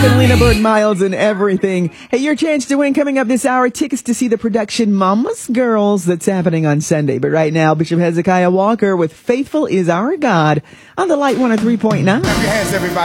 and Lena Bird Miles and everything. Hey, your chance to win coming up this hour. Tickets to see the production Mama's Girls that's happening on Sunday. But right now, Bishop Hezekiah Walker with Faithful is Our God on the Light 103.9. Clap your hands, everybody.